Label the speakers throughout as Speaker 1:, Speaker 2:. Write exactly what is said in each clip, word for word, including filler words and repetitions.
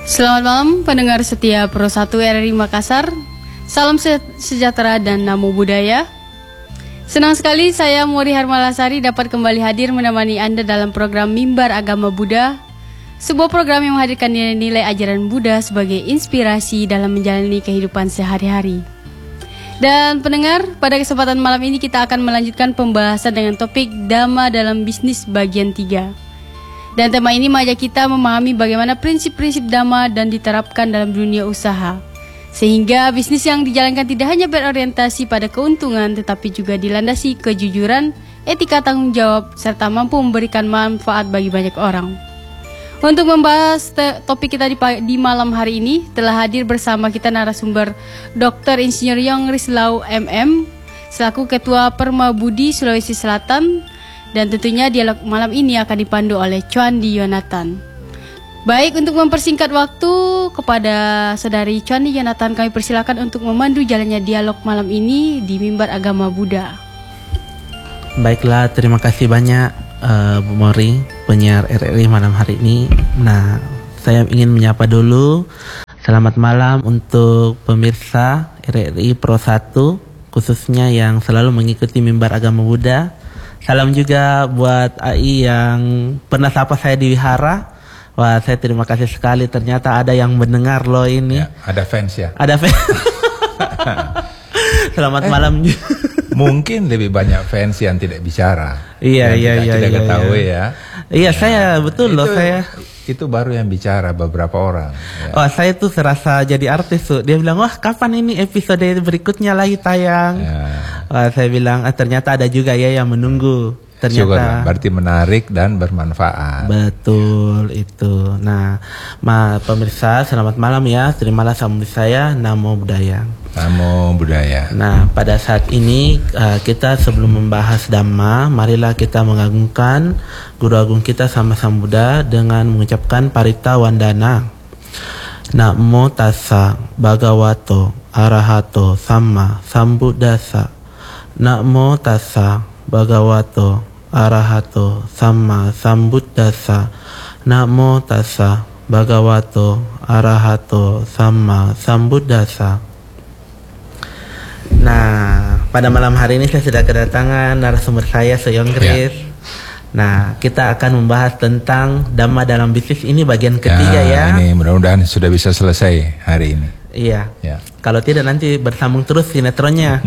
Speaker 1: Selamat malam pendengar setia Pro satu R R I Makassar. Salam se- sejahtera dan namo buddhaya. Senang sekali saya Mori Harmalasari dapat kembali hadir menemani Anda dalam program Mimbar Agama Buddha, sebuah program yang menghadirkan nilai-nilai ajaran Buddha sebagai inspirasi dalam menjalani kehidupan sehari-hari. Dan pendengar, pada kesempatan malam ini kita akan melanjutkan pembahasan dengan topik Dhamma dalam bisnis bagian tiga. Dan tema ini mengajak kita memahami bagaimana prinsip-prinsip Dhamma dan diterapkan dalam dunia usaha, sehingga bisnis yang dijalankan tidak hanya berorientasi pada keuntungan, tetapi juga dilandasi kejujuran, etika tanggung jawab, serta mampu memberikan manfaat bagi banyak orang. Untuk membahas te- topik kita di, di malam hari ini, telah hadir bersama kita narasumber Doktor Insinyur Yong Rislau M M, selaku Ketua Perma Budi Sulawesi Selatan. Dan tentunya dialog malam ini akan dipandu oleh Chwandi Yonatan. Baik, untuk mempersingkat waktu kepada saudari Chwandi Yonatan, kami persilakan untuk memandu jalannya dialog malam ini di Mimbar Agama Buddha.
Speaker 2: Baiklah, terima kasih banyak uh, Bu Mori, penyiar R R I malam hari ini. Nah, saya ingin menyapa dulu. Selamat malam untuk pemirsa R R I Pro satu, khususnya yang selalu mengikuti Mimbar Agama Buddha. Salam juga buat A I yang pernah sapa saya di wihara. Wah, saya terima kasih sekali. Ternyata ada yang mendengar loh ini.
Speaker 3: Ya, ada fans ya.
Speaker 2: Ada fans. Selamat eh, malam.
Speaker 3: Mungkin lebih banyak fans yang tidak bicara.
Speaker 2: Iya, iya, iya.
Speaker 3: Tidak
Speaker 2: iya,
Speaker 3: ketahui
Speaker 2: iya.
Speaker 3: ya.
Speaker 2: Iya, saya betul
Speaker 3: itu,
Speaker 2: loh saya.
Speaker 3: Itu baru yang bicara beberapa orang. Ya.
Speaker 2: Oh, saya tuh serasa jadi artis tuh. Dia bilang, wah kapan ini episode berikutnya lagi tayang? Ya. Wah, saya bilang, ah, ternyata ada juga ya yang menunggu. Ternyata.
Speaker 3: Syukurlah, berarti menarik dan bermanfaat.
Speaker 2: Betul itu. Nah, ma pemirsa selamat malam ya. Terimalah salam saya, Namo Buddhaya.
Speaker 3: Namo Buddhaya.
Speaker 2: Nah, pada saat ini uh, kita sebelum membahas Dhamma, marilah kita mengagungkan Guru Agung kita Sama Sambuddha dengan mengucapkan Parita Wandana. Namo tassa bhagavato arahato samma sambuddhassa. Namo tassa bhagavato arahato samma sambuddhassa. Namo tassa bhagavato arahato samma sambuddhassa. Nah, pada malam hari ini saya sudah kedatangan narasumber saya, Seyong Kris. Ya. Nah, kita akan membahas tentang Dhamma dalam bisnis ini bagian ketiga ya.
Speaker 3: ya. Ini mudah-mudahan sudah bisa selesai hari ini.
Speaker 2: Iya.
Speaker 3: Ya.
Speaker 2: Kalau tidak nanti bersambung terus sinetronnya.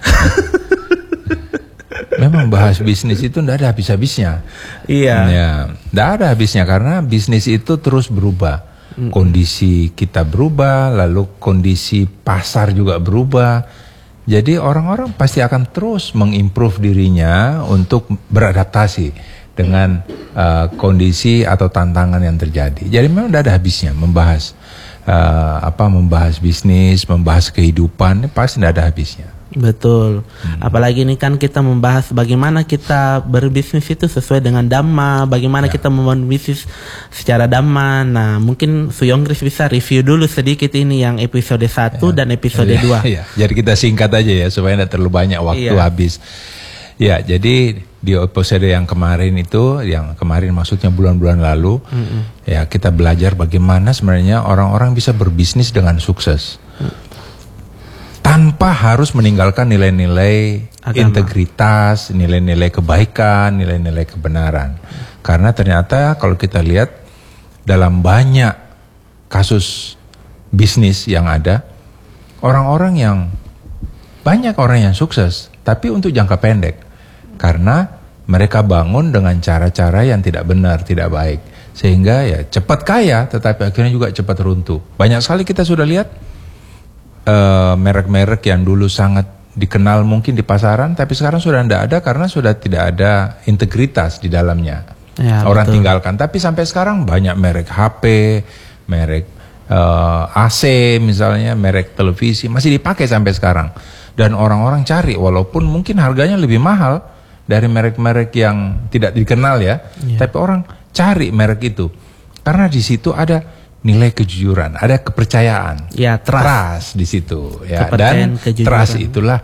Speaker 3: Memang bahas bisnis itu tidak ada habis-habisnya.
Speaker 2: Iya.
Speaker 3: Ya, tidak ada habisnya karena bisnis itu terus berubah. Mm. Kondisi kita berubah, lalu kondisi pasar juga berubah. Jadi orang-orang pasti akan terus mengimprove dirinya untuk beradaptasi dengan uh, kondisi atau tantangan yang terjadi. Jadi memang tidak ada habisnya membahas uh, apa membahas bisnis, membahas kehidupan, pasti tidak ada habisnya.
Speaker 2: Betul. Hmm. Apalagi ini kan kita membahas bagaimana kita berbisnis itu sesuai dengan Dhamma, bagaimana ya. kita membangun bisnis secara Dhamma. Nah, mungkin Suyong Kris bisa review dulu sedikit ini yang episode satu ya. dan episode
Speaker 3: ya,
Speaker 2: dua.
Speaker 3: Ya. Jadi kita singkat aja ya supaya tidak terlalu banyak waktu ya. habis. Ya, jadi di episode yang kemarin itu, yang kemarin maksudnya bulan-bulan lalu, hmm. ya kita belajar bagaimana sebenarnya orang-orang bisa berbisnis dengan sukses. Hmm. Tanpa harus meninggalkan nilai-nilai Agama. integritas, nilai-nilai kebaikan, nilai-nilai kebenaran. Karena ternyata kalau kita lihat dalam banyak kasus bisnis yang ada, orang-orang yang banyak orang yang sukses, tapi untuk jangka pendek. Karena mereka bangun dengan cara-cara yang tidak benar, tidak baik. Sehingga ya cepat kaya, tetapi akhirnya juga cepat runtuh. Banyak sekali kita sudah lihat Uh, merek-merek yang dulu sangat dikenal mungkin di pasaran, tapi sekarang sudah tidak ada karena sudah tidak ada integritas di dalamnya. Ya, orang betul. tinggalkan. Tapi sampai sekarang banyak merek H P, merek uh, A C misalnya, merek televisi masih dipakai sampai sekarang. Dan orang-orang cari walaupun mungkin harganya lebih mahal dari merek-merek yang tidak dikenal ya, ya. Tapi orang cari merek itu karena di situ ada nilai kejujuran, ada kepercayaan,
Speaker 2: ya trust,
Speaker 3: trust di situ, ya. Dan kejujuran. Trust itulah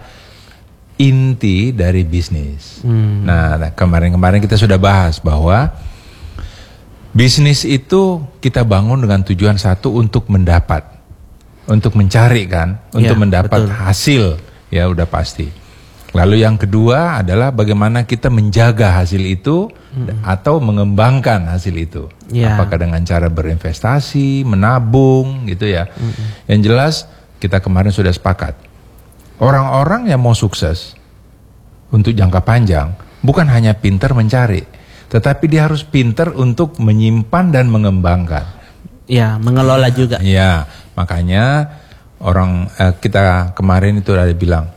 Speaker 3: inti dari bisnis. Hmm. Nah, kemarin-kemarin kita sudah bahas bahwa Bisnis itu kita bangun dengan tujuan satu, untuk mendapat, untuk mencari kan, untuk
Speaker 2: Ya,
Speaker 3: mendapat
Speaker 2: betul.
Speaker 3: hasil, ya udah pasti. Lalu yang kedua adalah bagaimana kita menjaga hasil itu hmm. atau mengembangkan hasil itu.
Speaker 2: Ya.
Speaker 3: Apakah dengan cara berinvestasi, menabung gitu ya. Hmm. Yang jelas kita kemarin sudah sepakat. Orang-orang yang mau sukses untuk jangka panjang bukan hanya pintar mencari, tetapi dia harus pintar untuk menyimpan dan mengembangkan.
Speaker 2: Ya, mengelola juga.
Speaker 3: Ya, makanya orang eh, kita kemarin itu ada bilang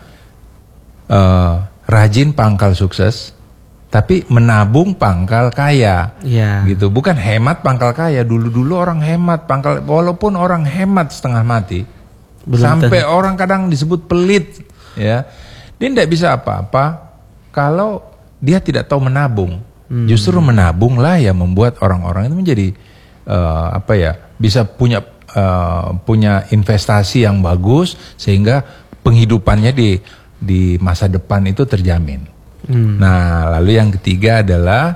Speaker 3: eh, rajin pangkal sukses, tapi menabung pangkal kaya.
Speaker 2: Ya.
Speaker 3: Gitu, bukan hemat pangkal kaya. Dulu-dulu orang hemat pangkal, walaupun orang hemat setengah mati, belum sampai ten- orang kadang disebut pelit, ya. Dia tidak bisa apa-apa kalau dia tidak tahu menabung. Hmm. Justru menabunglah yang membuat orang-orang itu menjadi uh, apa ya, bisa punya uh, punya investasi yang bagus sehingga penghidupannya di di masa depan itu terjamin. Hmm. Nah, lalu yang ketiga adalah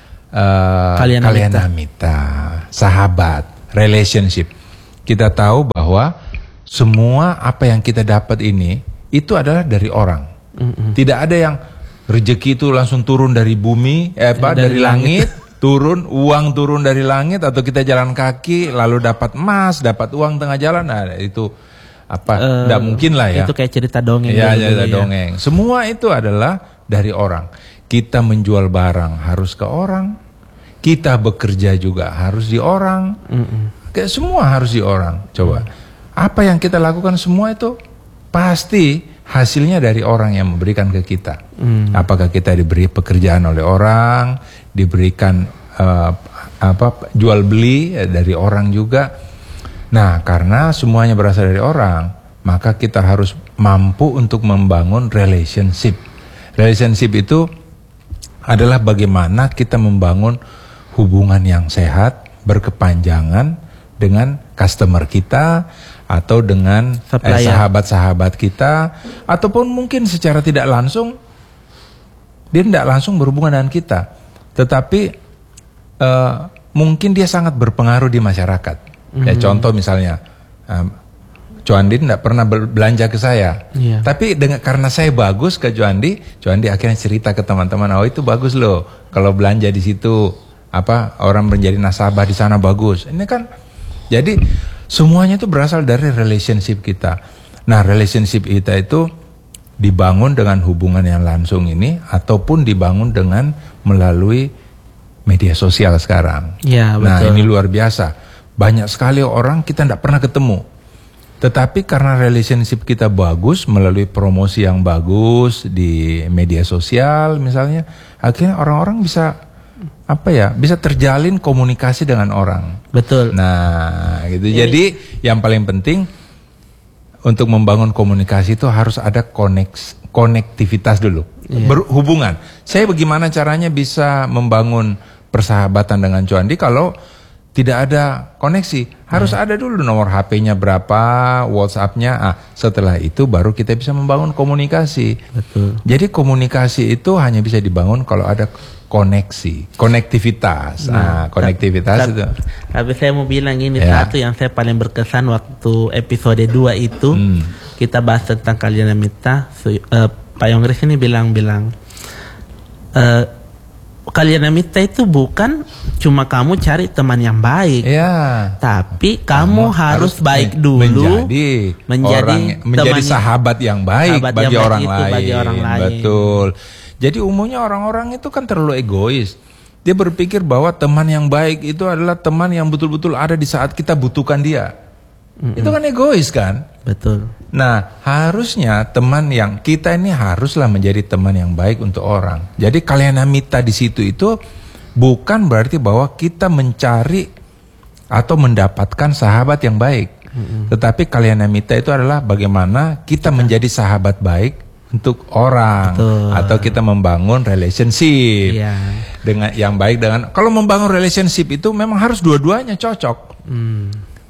Speaker 3: uh, kalyanamita, sahabat, relationship. Kita tahu bahwa semua apa yang kita dapat ini itu adalah dari orang. Hmm. Tidak ada yang rezeki itu langsung turun dari bumi, eh apa ya, dari, dari langit, langit turun, uang turun dari langit, atau kita jalan kaki lalu dapat emas, dapat uang tengah jalan. Nah, itu apa? Tidak uh, mungkin lah ya.
Speaker 2: Itu kayak cerita dongeng.
Speaker 3: Ya, cerita ya. dongeng. Semua itu adalah dari orang. Kita menjual barang harus ke orang. Kita bekerja juga harus di orang. Mm-mm. Kayak semua harus di orang. Coba. Mm. Apa yang kita lakukan semua itu pasti hasilnya dari orang yang memberikan ke kita. Hmm. Apakah kita diberi pekerjaan oleh orang, diberikan uh, apa jual beli dari orang juga. Nah, karena semuanya berasal dari orang, maka kita harus mampu untuk membangun relationship. Relationship itu adalah bagaimana kita membangun hubungan yang sehat, berkepanjangan dengan customer kita, atau dengan eh, sahabat-sahabat kita, ataupun mungkin secara tidak langsung dia tidak langsung berhubungan dengan kita, tetapi eh, mungkin dia sangat berpengaruh di masyarakat. Mm-hmm. Ya, contoh misalnya um, Coandi tidak pernah belanja ke saya, yeah. tapi dengan karena saya bagus ke Coandi, Coandi akhirnya cerita ke teman-teman, oh itu bagus loh kalau belanja di situ, apa orang menjadi nasabah di sana bagus. Ini kan jadi semuanya itu berasal dari relationship kita. Nah, relationship kita itu dibangun dengan hubungan yang langsung ini, ataupun dibangun dengan melalui media sosial sekarang. Ya, betul. Nah, ini luar biasa. Banyak sekali orang kita tidak pernah ketemu. Tetapi karena relationship kita bagus, melalui promosi yang bagus di media sosial misalnya, akhirnya orang-orang bisa apa ya, bisa terjalin komunikasi dengan orang. Betul. Nah, gitu. Ini. Jadi yang paling penting untuk membangun komunikasi itu harus ada koneks, konektivitas dulu. Iya. Berhubungan. Saya bagaimana caranya bisa membangun persahabatan dengan Coandi kalau tidak ada koneksi? Harus iya. ada dulu nomor H P-nya berapa, WhatsApp-nya. Ah, setelah itu baru kita bisa membangun komunikasi. Betul. Jadi komunikasi itu hanya bisa dibangun kalau ada koneksi, konektivitas. Nah, nah konektivitas itu.
Speaker 2: Tapi saya mau bilang ini, ya. Satu yang saya paling berkesan waktu episode dua itu, hmm. kita bahas tentang kalyanamita. Uh, Pak Yongris ini bilang-bilang, uh, kalyanamita itu bukan cuma kamu cari teman yang baik, ya. Tapi kamu, kamu harus baik dulu
Speaker 3: menjadi, menjadi orang, menjadi sahabat yang baik sahabat bagi yang orang lain. Bagi orang lain. Betul. Jadi umumnya orang-orang itu kan terlalu egois. Dia berpikir bahwa teman yang baik itu adalah teman yang betul-betul ada di saat kita butuhkan dia. Mm-mm. Itu kan egois kan? Betul. Nah, harusnya teman yang kita ini haruslah menjadi teman yang baik untuk orang. Jadi kalyanamita di situ itu bukan berarti bahwa kita mencari atau mendapatkan sahabat yang baik. Mm-mm. Tetapi kalyanamita itu adalah bagaimana kita menjadi sahabat baik untuk orang. Betul. Atau kita membangun relationship, iya. dengan yang baik. Dengan kalau membangun relationship itu memang harus dua-duanya cocok. Hmm.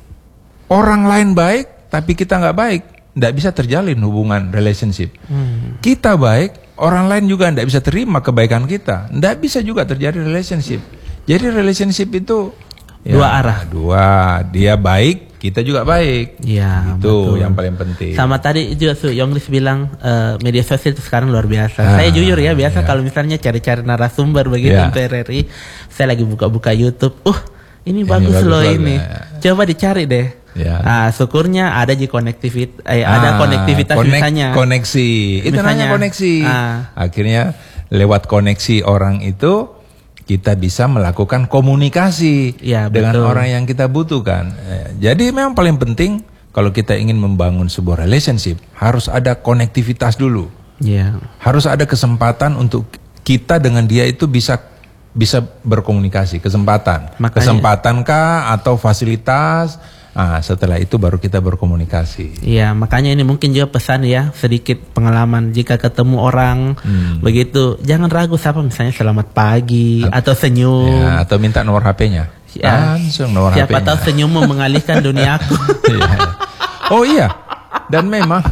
Speaker 3: Orang lain baik tapi kita nggak baik, nggak bisa terjalin hubungan relationship. Hmm. Kita baik, orang lain juga nggak bisa terima kebaikan kita, nggak bisa juga terjadi relationship. Jadi relationship itu ya,
Speaker 2: dua arah.
Speaker 3: Dua, dia baik, kita juga baik.
Speaker 2: Iya,
Speaker 3: itu betul. Yang paling penting.
Speaker 2: Sama tadi juga Su Yonglis bilang uh, media sosial itu sekarang luar biasa. Ah, saya jujur ya, biasa ya. Kalau misalnya cari-cari narasumber begitu ya. Untuk R R I, saya lagi buka-buka YouTube. Uh, ini, ini bagus, bagus loh ini. Ya. Coba dicari deh. Ya. Nah, syukurnya ada di konektivitas, eh, ah, ada konektivitas konek, misalnya.
Speaker 3: Koneksi, itu misalnya, namanya koneksi. Ah. Akhirnya lewat koneksi orang itu kita bisa melakukan komunikasi ya, dengan betul. Orang yang kita butuhkan. Jadi memang paling penting kalau kita ingin membangun sebuah relationship harus ada konektivitas dulu. Ya. Harus ada kesempatan untuk kita dengan dia itu bisa bisa berkomunikasi, kesempatan. Makanya, kesempatankah atau fasilitas? Nah, setelah itu baru kita berkomunikasi. Iya, makanya ini mungkin juga pesan ya, sedikit pengalaman jika ketemu orang hmm. begitu, jangan ragu siapa, misalnya selamat pagi A atau senyum, ya, atau minta nomor H P-nya. Ya, langsung nomor siapa H P-nya. Siapa tahu senyummu mengalihkan dunia aku. Ya. Oh iya, dan memang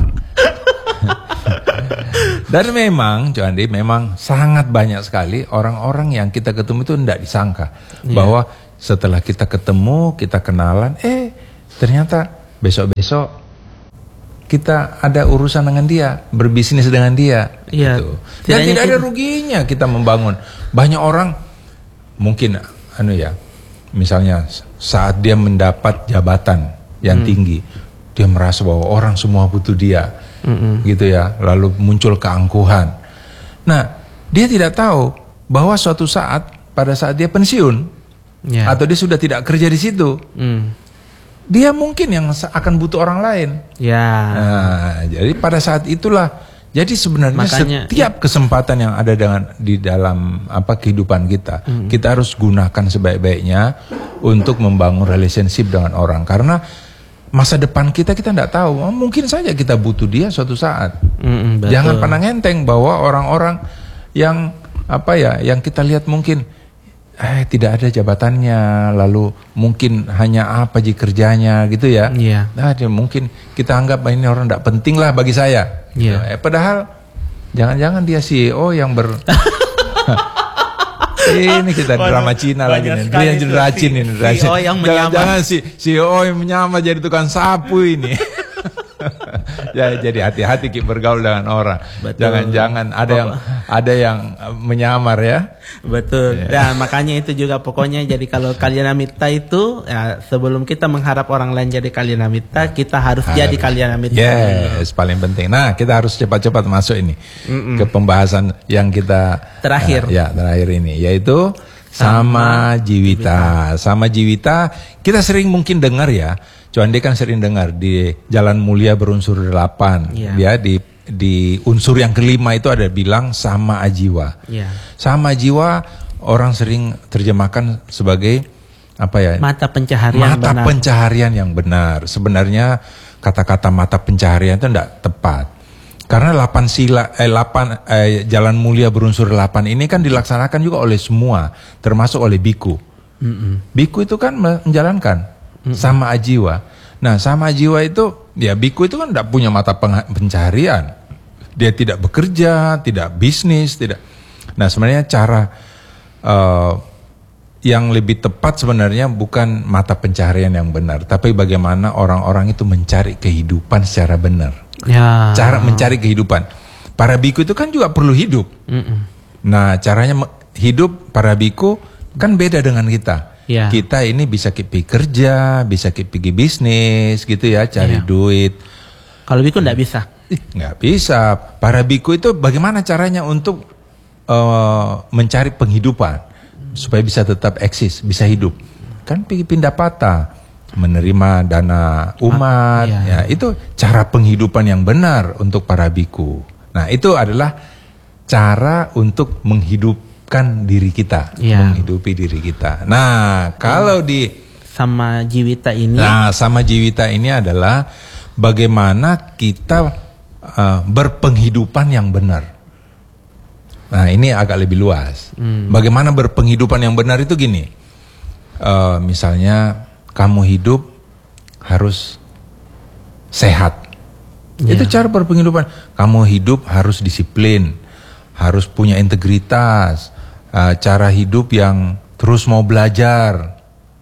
Speaker 3: dan memang, Cuandi, memang sangat banyak sekali orang-orang yang kita ketemu itu tidak disangka ya. Bahwa setelah kita ketemu, kita kenalan, eh ternyata besok-besok kita ada urusan dengan dia, berbisnis dengan dia. Iya. Gitu. Dan tidak ada ruginya kita membangun. Banyak orang mungkin, anu ya, misalnya saat dia mendapat jabatan yang hmm. tinggi, dia merasa bahwa orang semua butuh dia, hmm. gitu ya. Lalu muncul keangkuhan. Nah, dia tidak tahu bahwa suatu saat pada saat dia pensiun, yeah. atau dia sudah tidak kerja di situ. Hmm. Dia mungkin yang akan butuh orang lain. Ya. Nah, jadi pada saat itulah, jadi sebenarnya makanya, setiap ya. Kesempatan yang ada dengan di dalam apa kehidupan kita, hmm. kita harus gunakan sebaik-baiknya untuk membangun relationship dengan orang. Karena masa depan kita kita tidak tahu. Mungkin saja kita butuh dia suatu saat. Hmm, jangan pandang enteng bahwa orang-orang yang apa ya, yang kita lihat mungkin eh tidak ada jabatannya, lalu mungkin hanya apa aja kerjanya gitu ya. Iya. Nah, dia mungkin kita anggap ini orang tidak penting lah bagi saya. Iya. Gitu. Eh, padahal jangan-jangan dia C E O yang ber ini kita drama Cina lagi nih. Dia yang racin ini, racin. C E O yang menyamar. Jangan-jangan si C E O yang menyamar jadi tukang sapu ini. Ya, jadi hati-hati Ki bergaul dengan orang. Jangan-jangan ada yang ada yang menyamar ya. Betul. Ya. Dan makanya itu juga pokoknya, jadi kalau Kalyanamita itu ya, sebelum kita mengharap orang lain jadi Kalyanamita, kita harus, harus. jadi Kalyanamita. Yes, paling penting. Nah, kita harus cepat-cepat masuk ini Mm-mm. ke pembahasan yang kita terakhir. Uh, ya, terakhir ini yaitu sama Jiwita. Sama Jiwita kita sering mungkin dengar ya. Cuandi kan sering dengar di Jalan Mulia berunsur delapan, yeah. ya di di unsur yang kelima itu ada bilang sama ajiwa. Yeah. Sama jiwa orang sering terjemahkan sebagai apa ya? Mata pencaharian. Mata benar. pencaharian yang benar. Sebenarnya kata-kata mata pencaharian itu tidak tepat. Karena delapan sila, eh, delapan eh, Jalan Mulia berunsur delapan ini kan dilaksanakan juga oleh semua, termasuk oleh biku. Mm-mm. Biku itu kan menjalankan. Sama ajiwa. Nah, sama ajiwa itu ya biku itu kan tidak punya mata pencaharian. Dia tidak bekerja, tidak bisnis, tidak. Nah, sebenarnya cara uh, yang lebih tepat sebenarnya bukan mata pencaharian yang benar, tapi bagaimana orang-orang itu mencari kehidupan secara benar. Ya. Cara mencari kehidupan. Para biku itu kan juga perlu hidup. Mm-mm. Nah, caranya hidup para biku kan beda dengan kita. Ya. Kita ini bisa pergi kerja, bisa pergi bisnis gitu ya, cari ya. duit. Kalau biku enggak bisa. Enggak bisa. Para biku itu bagaimana caranya untuk uh, mencari penghidupan supaya bisa tetap eksis, bisa hidup. Kan pergi pindah patah, menerima dana umat, ya. ya itu cara penghidupan yang benar untuk para biku. Nah, itu adalah cara untuk menghidup kan diri kita, ya. menghidupi diri kita. Nah, kalau di sama Jiwita ini, nah sama Jiwita ini adalah bagaimana kita uh, berpenghidupan yang benar. Nah, ini agak lebih luas. Hmm. Bagaimana berpenghidupan yang benar itu gini, uh, misalnya kamu hidup harus sehat. Ya. Itu cara berpenghidupan. Kamu hidup harus disiplin, harus punya integritas. Uh, cara hidup yang terus mau belajar,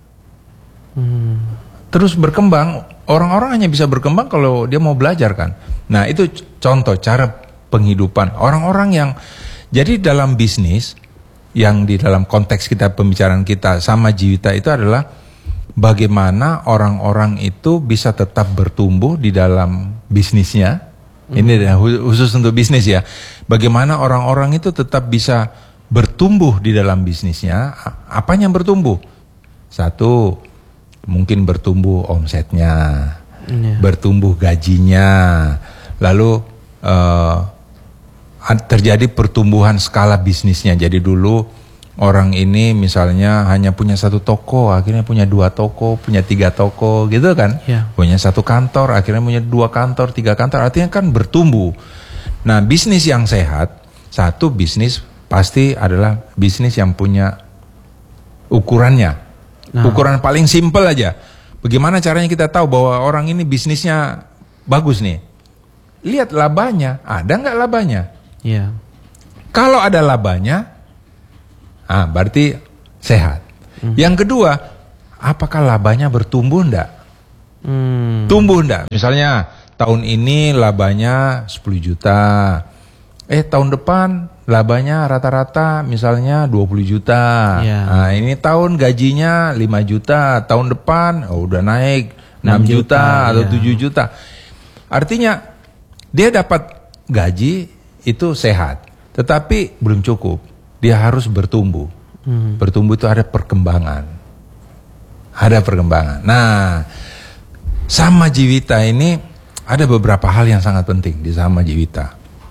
Speaker 3: hmm. terus berkembang. Orang-orang hanya bisa berkembang kalau dia mau belajar kan. Nah itu contoh cara penghidupan orang-orang yang jadi dalam bisnis, yang di dalam konteks kita pembicaraan kita sama Jiwita itu adalah bagaimana orang-orang itu bisa tetap bertumbuh di dalam bisnisnya. Hmm. Ini khusus untuk bisnis ya. Bagaimana orang-orang itu tetap bisa bertumbuh di dalam bisnisnya. Apanya yang bertumbuh? Satu, mungkin bertumbuh omsetnya, yeah. bertumbuh gajinya, lalu uh, terjadi pertumbuhan skala bisnisnya. Jadi dulu orang ini misalnya hanya punya satu toko, akhirnya punya dua toko, punya tiga toko gitu kan. Yeah. Punya satu kantor, akhirnya punya dua kantor, tiga kantor, artinya kan bertumbuh. Nah bisnis yang sehat, satu bisnis pasti adalah bisnis yang punya ukurannya. Nah. Ukuran paling simpel aja. Bagaimana caranya kita tahu bahwa orang ini bisnisnya bagus nih? Lihat labanya, ada nggak labanya? Iya. Kalau ada labanya, ah berarti sehat. Hmm. Yang kedua, apakah labanya bertumbuh enggak? Hmm. Tumbuh enggak? Misalnya tahun ini labanya sepuluh juta. Eh tahun depan labanya rata-rata misalnya dua puluh juta. Yeah. Nah, ini tahun gajinya lima juta, tahun depan oh, udah naik enam juta, juta atau yeah. tujuh juta. Artinya dia dapat gaji itu sehat, tetapi belum cukup. Dia harus bertumbuh. Hmm. Bertumbuh itu ada perkembangan. Ada perkembangan. Nah, sama Jiwita ini ada beberapa hal yang sangat penting di sama Jiwita.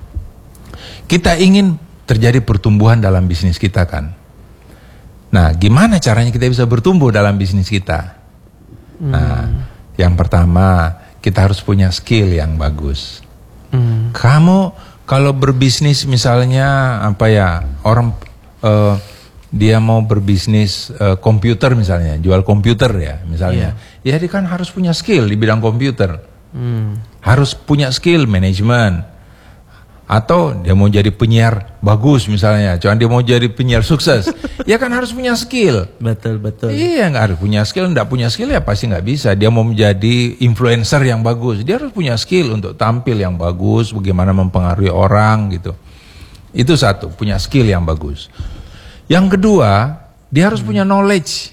Speaker 3: Kita ingin terjadi pertumbuhan dalam bisnis kita kan. Nah, gimana caranya kita bisa bertumbuh dalam bisnis kita? Hmm. Nah, yang pertama kita harus punya skill yang bagus. Hmm. Kamu kalau berbisnis misalnya apa ya orang uh, dia mau berbisnis uh, komputer misalnya, jual komputer ya misalnya, yeah. ya dia kan harus punya skill di bidang komputer. Hmm. Harus punya skill manajemen. Atau dia mau jadi penyiar bagus misalnya, cuman dia mau jadi penyiar sukses, ya kan harus punya skill. Betul betul. Iya nggak harus punya skill, nggak punya skill ya pasti nggak bisa. Dia mau menjadi influencer yang bagus, dia harus punya skill untuk tampil yang bagus, bagaimana mempengaruhi orang gitu. Itu satu, punya skill yang bagus. Yang kedua, dia harus hmm. punya knowledge,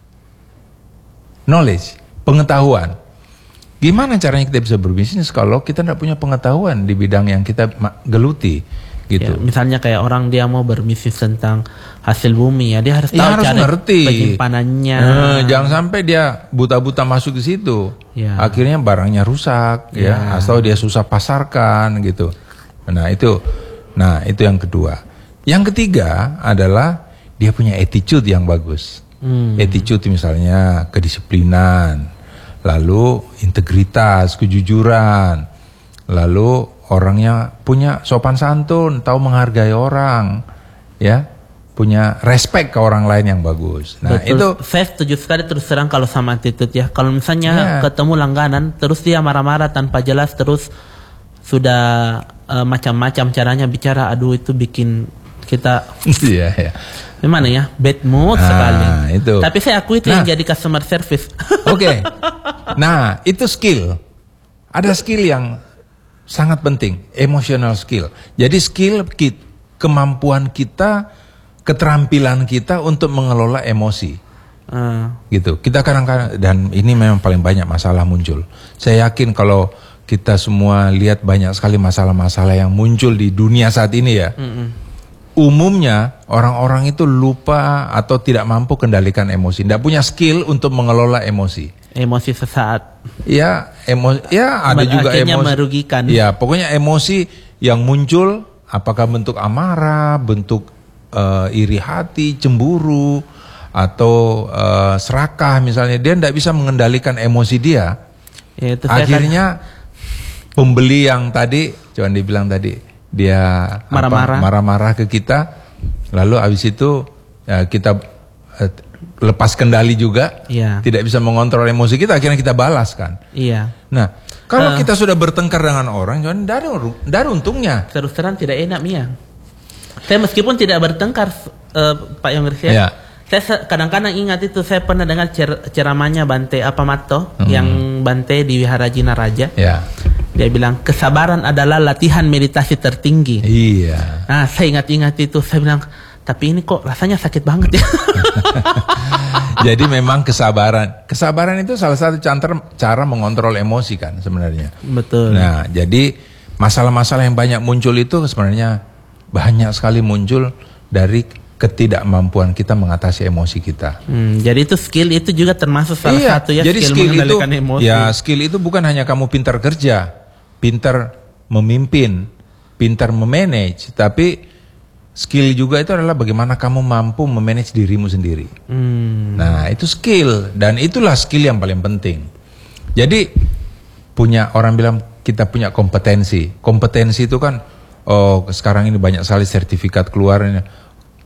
Speaker 3: knowledge, pengetahuan. Gimana caranya kita bisa berbisnis kalau kita tidak punya pengetahuan di bidang yang kita geluti gitu.
Speaker 2: Ya, misalnya kayak orang dia mau berbisnis tentang hasil bumi ya, dia harus tahu
Speaker 3: ya, harus
Speaker 2: cara
Speaker 3: ngerti
Speaker 2: penyimpanannya.
Speaker 3: Nah, jangan sampai dia buta-buta masuk ke situ. Ya. Akhirnya barangnya rusak ya. ya, atau dia susah pasarkan gitu. Nah, itu nah, itu yang kedua. Yang ketiga adalah dia punya attitude yang bagus. Hmm. Attitude misalnya kedisiplinan, lalu integritas, kejujuran, lalu orangnya punya sopan santun, tahu menghargai orang, ya, punya respect ke orang lain yang bagus. Nah betul, itu
Speaker 2: saya setuju sekali terus terang kalau sama attitude ya. Kalau misalnya ya. ketemu langganan, terus dia marah-marah tanpa jelas, terus sudah uh, macam-macam caranya bicara, aduh itu bikin kita
Speaker 3: iya, iya.
Speaker 2: Gimana ya, bad mood nah, sekali.
Speaker 3: Itu.
Speaker 2: Tapi saya akui itu nah, yang jadi customer service.
Speaker 3: Oke, okay. Nah itu skill. Ada skill yang sangat penting, emotional skill. Jadi skill kita, kemampuan kita, keterampilan kita untuk mengelola emosi. Uh. Gitu. Kita kadang-kadang, dan ini memang paling banyak masalah muncul. Saya yakin kalau kita semua lihat banyak sekali masalah-masalah yang muncul di dunia saat ini ya. Mm-mm. Umumnya orang-orang itu lupa atau tidak mampu kendalikan emosi, tidak punya skill untuk mengelola emosi.
Speaker 2: Emosi sesaat.
Speaker 3: Ya, emosi. Ya, ada juga emosi.
Speaker 2: Merugikan.
Speaker 3: Ya, pokoknya emosi yang muncul, apakah bentuk amarah, bentuk uh, iri hati, cemburu, atau uh, serakah misalnya, dia tidak bisa mengendalikan emosi dia. Ya, itu akhirnya kan pembeli yang tadi, cuman dibilang tadi. Dia marah-marah marah-marah ke kita, lalu habis itu ya, kita eh, lepas kendali juga, iya. tidak bisa mengontrol emosi kita, akhirnya kita balas kan. Iya. Nah, kalau uh, kita sudah bertengkar dengan orang, jangan dari dari untungnya.
Speaker 2: Terus terang tidak enak Mia. Saya meskipun tidak bertengkar, uh, Pak Yongris ya, iya. Saya kadang-kadang ingat itu, saya pernah dengar cer ceramahnya Bante Apamato hmm. yang Bante di Wihara Jina Raja.
Speaker 3: Ya.
Speaker 2: Dia bilang kesabaran adalah latihan meditasi tertinggi.
Speaker 3: Iya.
Speaker 2: Nah, saya ingat-ingat itu, saya bilang, tapi ini kok rasanya sakit banget ya.
Speaker 3: Jadi memang kesabaran, kesabaran itu salah satu cara, cara mengontrol emosi kan sebenarnya.
Speaker 2: Betul.
Speaker 3: Nah, jadi masalah-masalah yang banyak muncul itu sebenarnya banyak sekali muncul dari ketidakmampuan kita mengatasi emosi kita.
Speaker 2: Hmm, jadi itu skill itu juga termasuk salah
Speaker 3: iya,
Speaker 2: satu ya,
Speaker 3: jadi
Speaker 2: skill,
Speaker 3: skill
Speaker 2: mengendalikan
Speaker 3: itu,
Speaker 2: emosi.
Speaker 3: Ya, skill itu bukan hanya kamu pintar kerja, pintar memimpin, pintar memanage, tapi skill juga itu adalah bagaimana kamu mampu memanage dirimu sendiri. Hmm. Nah, itu skill, dan itulah skill yang paling penting. Jadi punya, orang bilang kita punya kompetensi. Kompetensi itu kan, oh sekarang ini banyak sekali sertifikat keluarnya.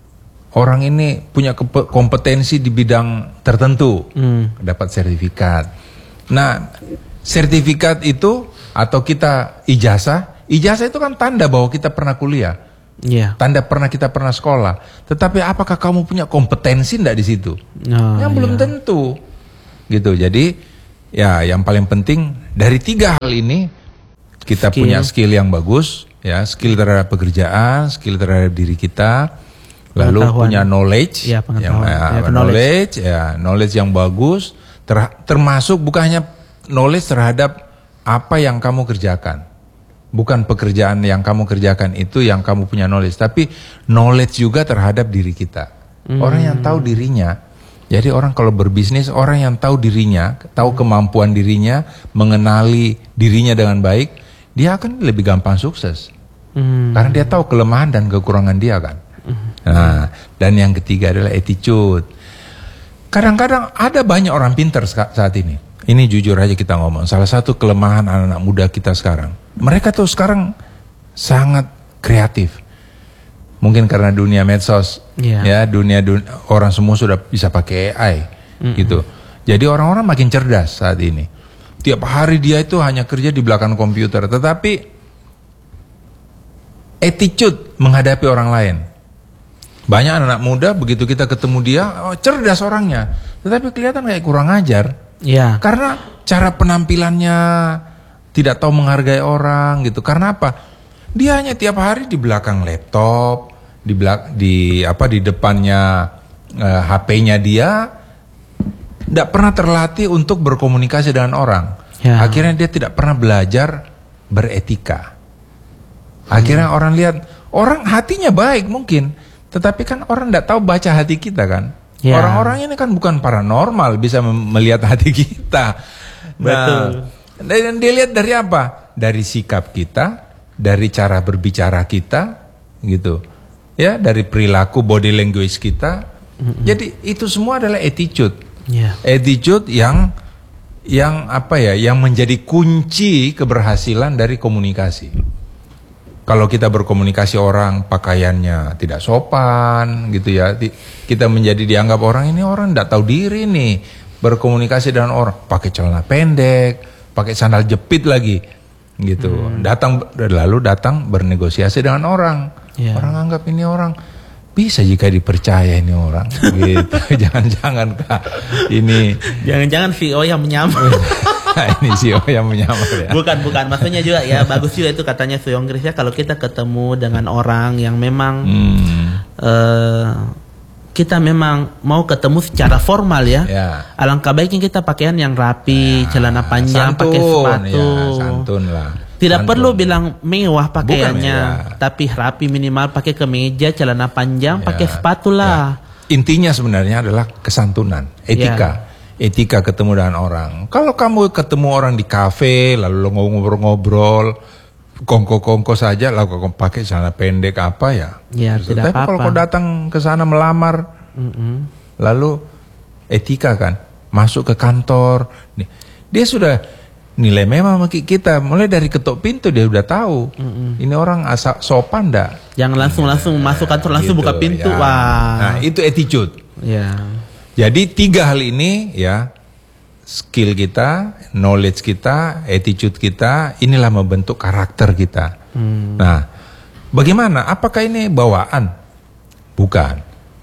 Speaker 3: Orang ini punya kompetensi di bidang tertentu, hmm. dapat sertifikat. Nah, sertifikat itu atau kita ijazah, ijazah itu kan tanda bahwa kita pernah kuliah, yeah. tanda pernah kita pernah sekolah. Tetapi apakah kamu punya kompetensi enggak di situ? Oh, yang belum yeah. tentu, gitu. Jadi, ya yang paling penting dari tiga hal ini kita skill. punya skill yang bagus, ya, skill terhadap pekerjaan, skill terhadap diri kita. Lalu punya knowledge, ya, yang, ya, ya, knowledge, ya, knowledge yang bagus, ter, termasuk bukan hanya knowledge terhadap apa yang kamu kerjakan, bukan pekerjaan yang kamu kerjakan itu yang kamu punya knowledge, tapi knowledge juga terhadap diri kita. Hmm. Orang yang tahu dirinya, jadi orang kalau berbisnis, orang yang tahu dirinya, tahu kemampuan dirinya, mengenali dirinya dengan baik, dia akan lebih gampang sukses, hmm. karena dia tahu kelemahan dan kekurangan dia kan. Nah, dan yang ketiga adalah attitude. Kadang-kadang ada banyak orang pintar saat ini. Ini jujur aja kita ngomong. Salah satu kelemahan anak-anak muda kita sekarang, mereka tuh sekarang sangat kreatif. Mungkin karena dunia medsos, yeah. ya dunia, dunia orang semua sudah bisa pakai A I, mm-hmm. gitu. Jadi orang-orang makin cerdas saat ini. Tiap hari dia itu hanya kerja di belakang komputer, tetapi attitude menghadapi orang lain. Banyak anak muda begitu kita ketemu dia, oh, cerdas orangnya, tetapi kelihatan kayak kurang ajar. Ya. Karena cara penampilannya tidak tahu menghargai orang gitu. Karena apa? Dia hanya tiap hari di belakang laptop, di belak di apa di depannya uh, H P-nya dia, tidak pernah terlatih untuk berkomunikasi dengan orang. Ya. Akhirnya dia tidak pernah belajar beretika. Akhirnya hmm. orang lihat, orang hatinya baik mungkin, tetapi kan orang tidak tahu baca hati kita kan. Ya. Orang-orang ini kan bukan paranormal bisa melihat hati kita. Nah, betul. Dan dilihat dari apa? Dari sikap kita, dari cara berbicara kita, gitu. Ya, dari perilaku body language kita. Mm-hmm. Jadi itu semua adalah attitude. Yeah. Attitude yang yang apa ya? Yang menjadi kunci keberhasilan dari komunikasi. Kalau kita berkomunikasi orang pakaiannya tidak sopan gitu ya, kita menjadi dianggap orang ini orang tidak tahu diri nih, berkomunikasi dengan orang pakai celana pendek, pakai sandal jepit lagi gitu. Hmm. Datang lalu datang bernegosiasi dengan orang. Yeah. Orang anggap ini orang bisa jika dipercaya ini orang gitu. Jangan-jangan Kak ini
Speaker 2: jangan-jangan V O yang menyamar.
Speaker 3: Ini C E O yang menyamar ya.
Speaker 2: Bukan, bukan. Maksudnya juga ya bagus juga itu katanya Suyong Gris ya, kalau kita ketemu dengan orang yang memang hmm. uh, kita memang mau ketemu secara formal ya. Ya. Alangkah baiknya kita pakaian yang rapi, ya, celana panjang, santun, pakai sepatu. Ya, santun lah. Tidak santun. Perlu bilang mewah pakaiannya, mewah. Tapi rapi, minimal pakai kemeja, celana panjang, ya, pakai sepatu lah.
Speaker 3: Ya. Intinya sebenarnya adalah kesantunan, etika. Ya. Etika ketemu dengan orang. Kalau kamu ketemu orang di kafe, lalu lo ngobrol-ngobrol, kongko-kongko saja, lalu kau pakai celana pendek apa ya? Ya tidak apa-apa. Tapi kalau kau datang ke sana melamar, mm-hmm. lalu etika kan, masuk ke kantor, dia sudah nilai memang kita, mulai dari ketok pintu dia udah tahu, mm-hmm. ini orang asa sopan dah.
Speaker 2: Jangan langsung-langsung nah, masuk kantor langsung gitu, buka pintu, ya. Wah.
Speaker 3: Nah itu attitude. Ya. Jadi tiga hal ini ya, skill kita, knowledge kita, attitude kita, inilah membentuk karakter kita. Hmm. Nah, bagaimana? Apakah ini bawaan? Bukan.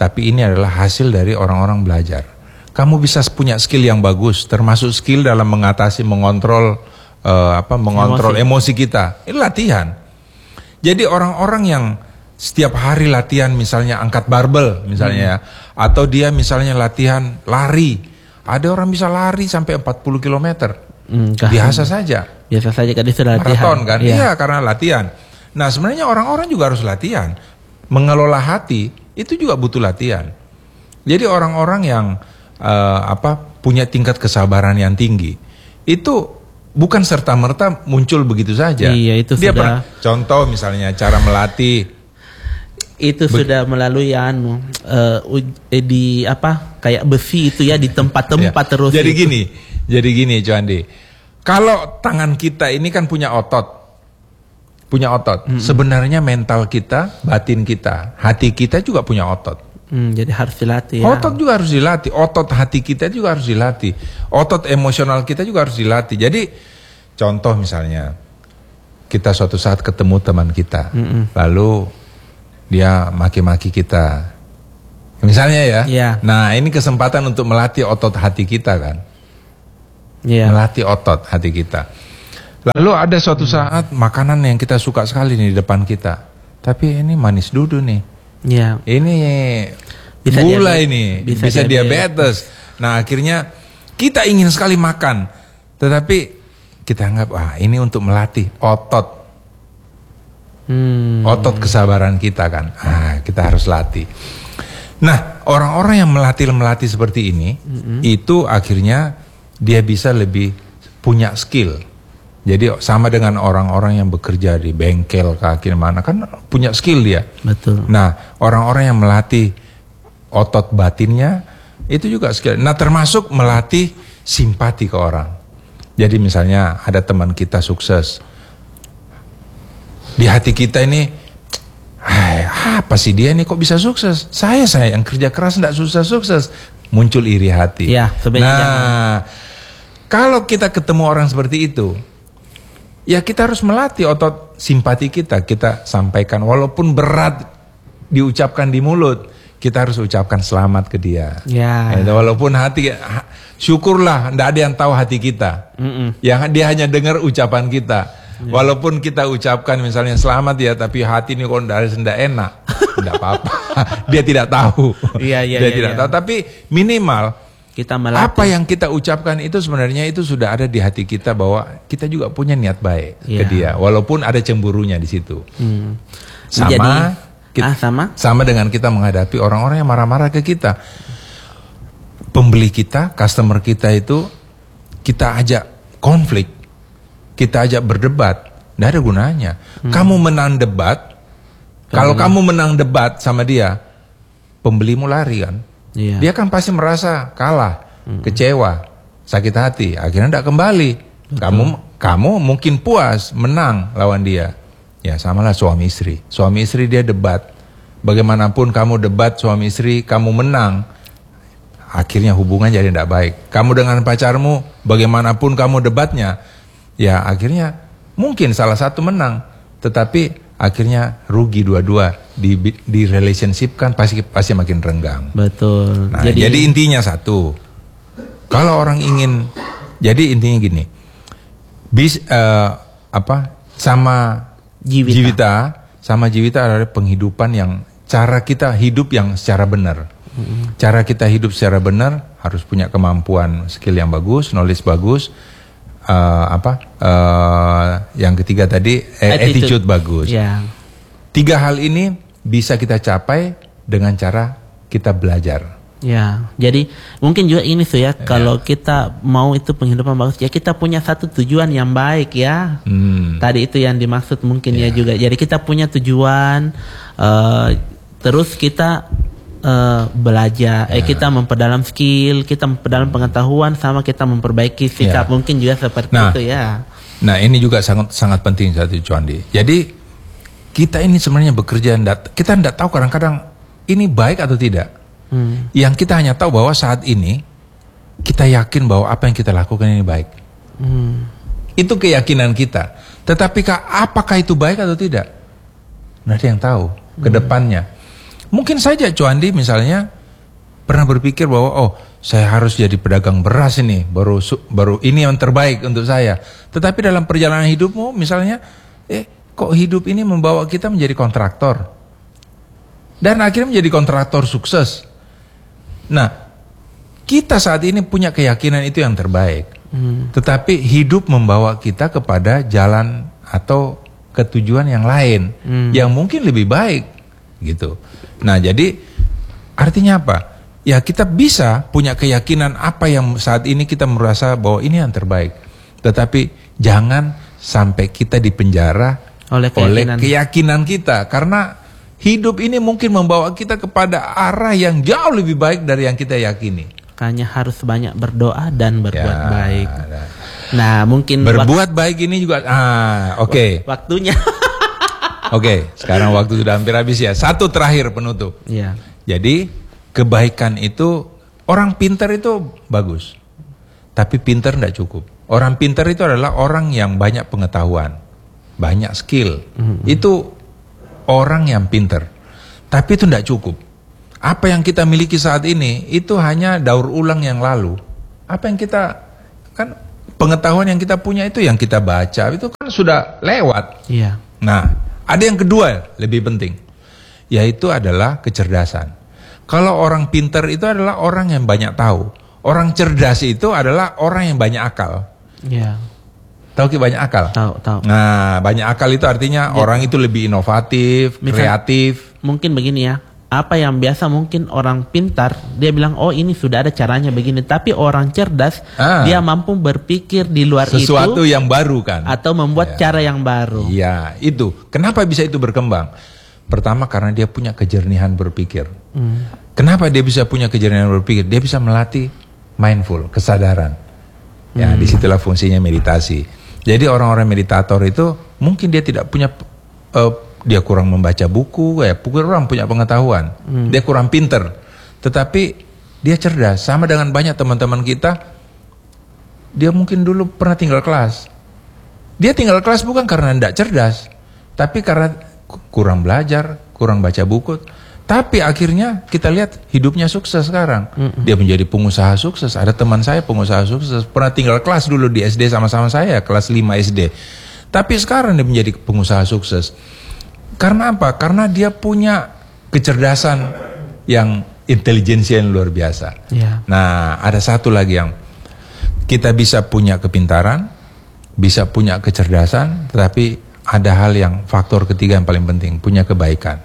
Speaker 3: tapi ini adalah hasil dari orang-orang belajar. Kamu bisa punya skill yang bagus, termasuk skill dalam mengatasi, mengontrol uh, apa, mengontrol emosi. emosi kita. Ini latihan. Jadi orang-orang yang setiap hari latihan, misalnya angkat barbel, misalnya, hmm. atau dia misalnya latihan lari. Ada orang bisa lari sampai empat puluh kilometer. Hmm, biasa saja.
Speaker 2: Biasa saja kan itu latihan.
Speaker 3: Maraton kan?
Speaker 2: Iya,
Speaker 3: ya, karena latihan. Nah, sebenarnya orang-orang juga harus latihan. Mengelola hati itu juga butuh latihan. Jadi orang-orang yang uh, apa punya tingkat kesabaran yang tinggi itu bukan serta-merta muncul begitu saja.
Speaker 2: Iya, itu
Speaker 3: Dia
Speaker 2: sudah.
Speaker 3: pernah, contoh misalnya cara melatih
Speaker 2: itu Be sudah melalui anu uh, eh, di apa kayak besi itu ya di tempat-tempat ya. Terus.
Speaker 3: Jadi
Speaker 2: itu.
Speaker 3: gini, jadi gini, Cuandi. Kalau tangan kita ini kan punya otot. Punya otot. Hmm. Sebenarnya mental kita, batin kita, hati kita juga punya otot.
Speaker 2: Hmm, jadi harus dilatih. Ya.
Speaker 3: Otot juga harus dilatih. Otot hati kita juga harus dilatih. Otot emosional kita juga harus dilatih. Jadi contoh misalnya kita suatu saat ketemu teman kita, hmm. lalu dia maki-maki kita. Misalnya ya.
Speaker 2: Ya.
Speaker 3: Nah, ini kesempatan untuk melatih otot hati kita kan. Ya. Melatih otot hati kita. Lalu ada suatu saat makanan yang kita suka sekali nih di depan kita. Tapi ini manis dudu nih.
Speaker 2: Ya.
Speaker 3: Ini bisa gula diabetes. ini. Bisa, bisa diabetes. Nah akhirnya kita ingin sekali makan. Tetapi kita anggap, wah ini untuk melatih otot. Hmm. Otot kesabaran kita kan. Ah, kita harus latih. Nah orang-orang yang melatih-melatih seperti ini. Mm-hmm. Itu akhirnya dia bisa lebih punya skill. Jadi sama dengan orang-orang yang bekerja di bengkel kaki mana kan punya skill dia.
Speaker 2: Betul.
Speaker 3: Nah orang-orang yang melatih otot batinnya itu juga skill. Nah termasuk melatih simpati ke orang. Jadi misalnya ada teman kita sukses, di hati kita ini, hai, apa sih dia ini kok bisa sukses? Saya saya yang kerja keras tidak susah sukses. Muncul iri hati.
Speaker 2: Ya, sebenarnya.
Speaker 3: Nah kalau kita ketemu orang seperti itu, ya kita harus melatih otot simpati kita. Kita sampaikan walaupun berat diucapkan di mulut, kita harus ucapkan selamat ke dia.
Speaker 2: Ya.
Speaker 3: Ya, walaupun hati, syukurlah tidak ada yang tahu hati kita. Mm-mm. Yang dia hanya dengar ucapan kita. Ya. Walaupun kita ucapkan misalnya selamat ya, tapi hati ini kok tidak enak, tidak apa-apa. Dia tidak tahu.
Speaker 2: Iya, iya,
Speaker 3: dia
Speaker 2: iya,
Speaker 3: tidak
Speaker 2: iya.
Speaker 3: tahu. Tapi minimal
Speaker 2: kita melatih.
Speaker 3: Apa yang kita ucapkan itu sebenarnya itu sudah ada di hati kita bahwa kita juga punya niat baik ya. ke dia, walaupun ada cemburunya di situ. Hmm. Sama,
Speaker 2: Jadi,
Speaker 3: kita,
Speaker 2: ah, sama,
Speaker 3: sama dengan kita menghadapi orang-orang yang marah-marah ke kita. Pembeli kita, customer kita itu kita ajak konflik, kita ajak berdebat, tidak ada gunanya. Hmm. Kamu menang debat, Pembeli. kalau kamu menang debat sama dia, pembelimu lari kan. Iya. Dia kan pasti merasa kalah, hmm. kecewa, sakit hati, akhirnya tidak kembali. Betul. Kamu kamu mungkin puas menang lawan dia. Ya samalah suami istri. Suami istri dia debat. Bagaimanapun kamu debat suami istri, kamu menang, akhirnya hubungan jadi tidak baik. Kamu dengan pacarmu, bagaimanapun kamu debatnya, ya akhirnya mungkin salah satu menang, tetapi akhirnya rugi dua-dua. Di, di relationship kan pasti pasti makin renggang.
Speaker 2: Betul.
Speaker 3: Nah, jadi, jadi intinya satu, kalau orang ingin, jadi intinya gini, bis uh, apa sama
Speaker 2: Jivita.
Speaker 3: Jivita sama Jivita adalah penghidupan yang cara kita hidup yang secara benar. Mm-hmm. Cara kita hidup secara benar harus punya kemampuan skill yang bagus, knowledge bagus. Uh, apa? Uh, yang ketiga tadi eh, attitude. attitude bagus.
Speaker 2: Yeah.
Speaker 3: Tiga hal ini bisa kita capai dengan cara kita belajar.
Speaker 2: Ya, jadi mungkin juga ini tuh ya, ya. Kalau kita mau itu penghidupan bagus, ya kita punya satu tujuan yang baik ya. Hmm. Tadi itu yang dimaksud mungkin ya, ya juga. Jadi kita punya tujuan, uh, terus kita uh, belajar, ya. eh kita memperdalam skill, kita memperdalam pengetahuan, sama kita memperbaiki sikap. Ya. Mungkin juga seperti
Speaker 3: nah,
Speaker 2: itu ya.
Speaker 3: Nah ini juga sangat sangat penting satu Cuandi. Jadi kita ini sebenarnya bekerja, kita tidak tahu kadang-kadang ini baik atau tidak. Hmm. Yang kita hanya tahu bahwa saat ini kita yakin bahwa apa yang kita lakukan ini baik. Hmm. Itu keyakinan kita. Tetapi apakah itu baik atau tidak? Nggak ada yang tahu ke depannya. Mungkin saja Cuandi misalnya pernah berpikir bahwa oh saya harus jadi pedagang beras ini, baru baru ini yang terbaik untuk saya. Tetapi dalam perjalanan hidupmu misalnya, eh kok hidup ini membawa kita menjadi kontraktor. Dan akhirnya menjadi kontraktor sukses. Nah, kita saat ini punya keyakinan itu yang terbaik. Hmm. Tetapi hidup membawa kita kepada jalan atau ketujuan yang lain, hmm. yang mungkin lebih baik gitu. Nah, jadi artinya apa? Ya kita bisa punya keyakinan apa yang saat ini kita merasa bahwa ini yang terbaik. Tetapi jangan sampai kita dipenjara oleh keyakinan, oleh keyakinan kita. Karena hidup ini mungkin membawa kita kepada arah yang jauh lebih baik dari yang kita yakini.
Speaker 2: Makanya harus banyak berdoa dan berbuat ya, baik.
Speaker 3: Nah,
Speaker 2: nah mungkin
Speaker 3: berbuat baik ini juga, ah oke. Okay.
Speaker 2: Waktunya.
Speaker 3: Oke, okay, sekarang waktu sudah hampir habis ya. Satu terakhir penutup.
Speaker 2: Ya.
Speaker 3: Jadi kebaikan itu, orang pintar itu bagus, tapi pintar tidak cukup. Orang pintar itu adalah orang yang banyak pengetahuan, banyak skill. Mm-hmm. Itu orang yang pintar, tapi itu tidak cukup. Apa yang kita miliki saat ini itu hanya daur ulang yang lalu. Apa yang kita, kan pengetahuan yang kita punya itu yang kita baca, itu kan sudah lewat.
Speaker 2: Iya.
Speaker 3: Nah, ada yang kedua lebih penting, yaitu adalah kecerdasan. Kalau orang pintar itu adalah orang yang banyak tahu. Orang cerdas itu adalah orang yang banyak akal.
Speaker 2: Iya.
Speaker 3: Tahu ki banyak akal?
Speaker 2: Tahu, tahu.
Speaker 3: Nah, banyak akal itu artinya ya, orang itu lebih inovatif, misal, kreatif.
Speaker 2: Mungkin begini ya. Apa yang biasa mungkin orang pintar, dia bilang, oh ini sudah ada caranya begini. Tapi orang cerdas, ah, dia mampu berpikir di luar
Speaker 3: sesuatu
Speaker 2: itu.
Speaker 3: Sesuatu yang baru kan.
Speaker 2: Atau membuat ya, cara yang baru.
Speaker 3: Iya, itu. Kenapa bisa itu berkembang? Pertama karena dia punya kejernihan berpikir. Hmm. Kenapa dia bisa punya kejernihan berpikir? Dia bisa melatih mindful, kesadaran. Ya, hmm. disitulah fungsinya meditasi. Jadi orang-orang meditator itu mungkin dia tidak punya, uh, dia kurang membaca buku, ya kurang punya pengetahuan, hmm. dia kurang pinter. Tetapi dia cerdas, sama dengan banyak teman-teman kita. Dia mungkin dulu pernah tinggal kelas. Dia tinggal kelas bukan karena tidak cerdas, tapi karena kurang belajar, kurang baca buku. Tapi akhirnya kita lihat hidupnya sukses sekarang. Mm-mm. Dia menjadi pengusaha sukses. Ada teman saya pengusaha sukses, pernah tinggal kelas dulu di S D sama-sama saya, kelas lima S D. Tapi sekarang dia menjadi pengusaha sukses. Karena apa? Karena dia punya kecerdasan yang intelijensia yang luar biasa. Yeah. Nah, ada satu lagi yang kita bisa punya kepintaran, bisa punya kecerdasan, tetapi ada hal yang faktor ketiga yang paling penting, punya kebaikan.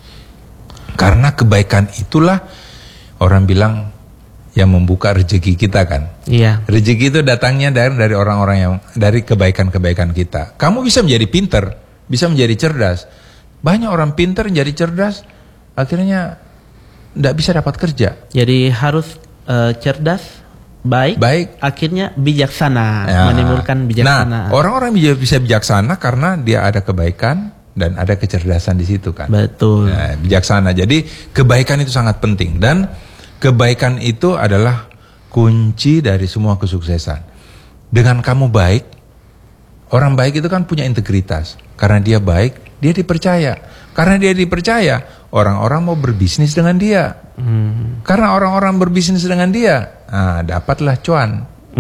Speaker 3: Karena kebaikan itulah orang bilang yang membuka rezeki kita kan. Iya. Rezeki itu datangnya dari dari orang-orang yang dari kebaikan-kebaikan kita. Kamu bisa menjadi pinter, bisa menjadi cerdas. Banyak orang pinter menjadi cerdas, akhirnya tidak bisa dapat kerja. Jadi harus uh, cerdas, baik, baik, akhirnya bijaksana, ya, menimbulkan bijaksana. Nah, orang-orang bisa bijaksana karena dia ada kebaikan dan ada kecerdasan di situ kan. Betul. Nah, bijaksana. Jadi kebaikan itu sangat penting dan kebaikan itu adalah kunci dari semua kesuksesan. Dengan kamu baik, orang baik itu kan punya integritas. Karena dia baik, dia dipercaya. Karena dia dipercaya, orang-orang mau berbisnis dengan dia. Hmm. Karena orang-orang berbisnis dengan dia, nah, dapatlah cuan.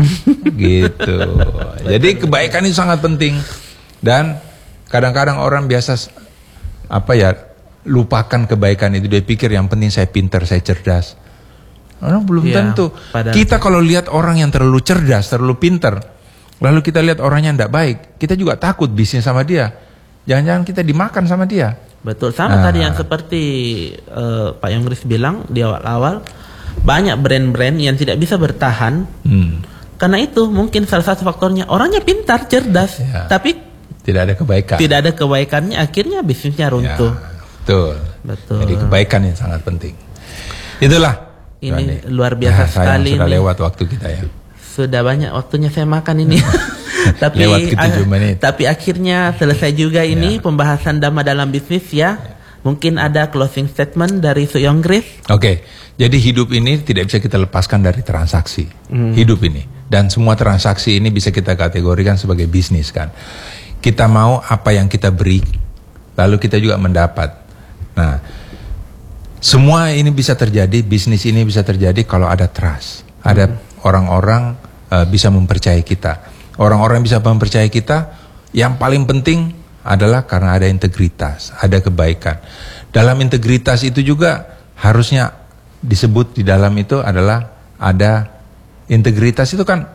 Speaker 3: Gitu. Jadi kebaikan itu sangat penting. Dan kadang-kadang orang biasa apa ya lupakan kebaikan itu. Dia pikir yang penting saya pintar, saya cerdas. Orang belum ya, tentu. Kita kalau lihat orang yang terlalu cerdas, terlalu pintar, lalu kita lihat orangnya tidak baik, kita juga takut bisnis sama dia. Jangan-jangan kita dimakan sama dia. Betul, sama nah. tadi yang seperti uh, Pak Yonggris bilang di awal-awal, banyak brand-brand yang tidak bisa bertahan. Hmm. Karena itu mungkin salah satu faktornya orangnya pintar, cerdas, ya, tapi tidak ada kebaikan. Tidak ada kebaikannya, akhirnya bisnisnya runtuh. Ya, betul. Betul. Jadi kebaikan yang sangat penting. Itulah. Ini Rani. Luar biasa ya, sekali. Sudah ini. Lewat waktu kita ya. Sudah banyak waktunya saya makan ini. Tapi lewat ke tujuh menit. Tapi akhirnya selesai juga ini ya, pembahasan Dhamma dalam bisnis ya. Ya. Mungkin ada closing statement dari Su Yonggris. Oke. Okay. Jadi hidup ini tidak bisa kita lepaskan dari transaksi. Hmm. Hidup ini. Dan semua transaksi ini bisa kita kategorikan sebagai bisnis kan. Kita mau apa yang kita beri, lalu kita juga mendapat. Nah, semua ini bisa terjadi, bisnis ini bisa terjadi kalau ada trust. Ada orang-orang uh, bisa mempercayai kita. Orang-orang bisa mempercayai kita, yang paling penting adalah karena ada integritas, ada kebaikan. Dalam integritas itu juga harusnya disebut di dalam itu adalah ada integritas itu kan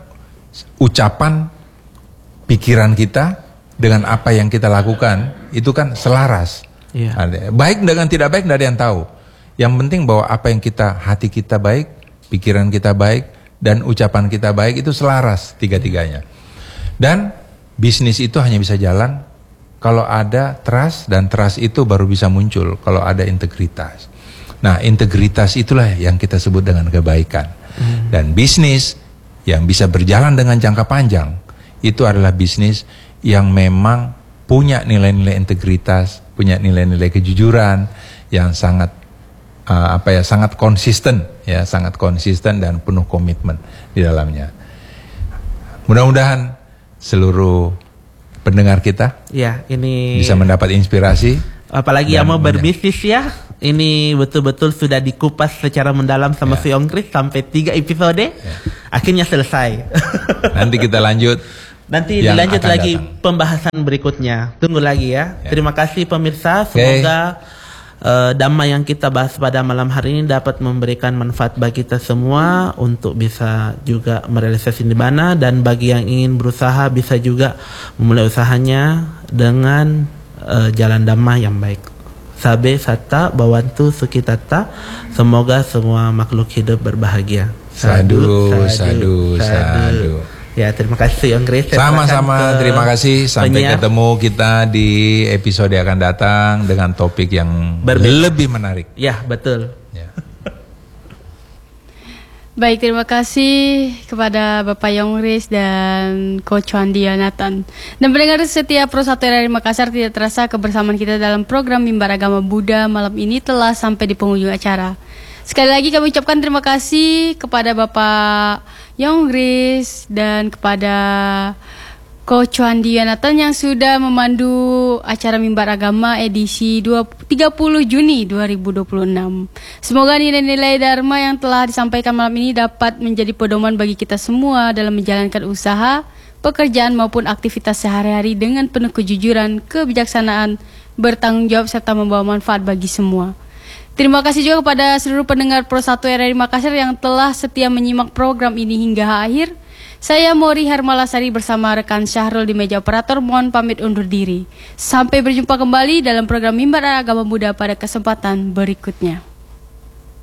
Speaker 3: ucapan pikiran kita dengan apa yang kita lakukan itu kan selaras.
Speaker 2: Iya.
Speaker 3: Baik dengan tidak baik tidak ada yang tahu. Yang penting bahwa apa yang kita, hati kita baik, pikiran kita baik, dan ucapan kita baik itu selaras tiga-tiganya. Dan bisnis itu hanya bisa jalan kalau ada trust, dan trust itu baru bisa muncul kalau ada integritas. Nah, integritas itulah yang kita sebut dengan kebaikan. Hmm. Dan bisnis yang bisa berjalan dengan jangka panjang itu adalah bisnis yang memang punya nilai-nilai integritas, punya nilai-nilai kejujuran yang sangat uh, apa ya, sangat konsisten ya, sangat konsisten dan penuh komitmen di dalamnya. Mudah-mudahan seluruh pendengar kita
Speaker 2: ya ini
Speaker 3: bisa mendapat inspirasi,
Speaker 2: apalagi yang mau berbisnis ya. Ini betul-betul sudah dikupas secara mendalam sama
Speaker 3: ya.
Speaker 2: si Om Kris sampai tiga episode. Ya. Akhirnya selesai.
Speaker 3: Nanti kita lanjut.
Speaker 2: Nanti dilanjut lagi datang. Pembahasan berikutnya. Tunggu lagi ya. ya. Terima kasih pemirsa. Semoga okay. uh, Dhamma yang kita bahas pada malam hari ini dapat memberikan manfaat bagi kita semua untuk bisa juga merealisasi nibbana, dan bagi yang ingin berusaha bisa juga memulai usahanya dengan uh, jalan Dhamma yang baik. Sabe sata bawantu sukitata. Semoga semua makhluk hidup berbahagia.
Speaker 3: Sadu, sadu, sadu. sadu. sadu.
Speaker 2: Ya, terima kasih Om Kris.
Speaker 3: Sama-sama, terima kasih. Sampai penyiar. Ketemu kita di episode yang akan datang dengan topik yang Berbeda. lebih menarik.
Speaker 2: Ya, betul. Ya.
Speaker 1: Baik, terima kasih kepada Bapak Yong Kris dan Coach Wandia Nathan. Dan pendengar setia Pro satu R R I Makassar, tidak terasa kebersamaan kita dalam program Mimbar Agama Buddha malam ini telah sampai di penghujung acara. Sekali lagi kami ucapkan terima kasih kepada Bapak Yong Kris dan kepada Coach Wandia Nathan yang sudah memandu acara Mimbar Agama edisi tiga puluh Juni dua ribu dua puluh enam. Semoga nilai-nilai Dharma yang telah disampaikan malam ini dapat menjadi pedoman bagi kita semua dalam menjalankan usaha, pekerjaan maupun aktivitas sehari-hari dengan penuh kejujuran, kebijaksanaan, bertanggung jawab serta membawa manfaat bagi semua. Terima kasih juga kepada seluruh pendengar Pro satu R R I Makassar yang telah setia menyimak program ini hingga akhir. Saya Mori Hermalasari bersama rekan Syahrul di meja operator mohon pamit undur diri. Sampai berjumpa kembali dalam program Mimbar Agama Buddha pada kesempatan berikutnya.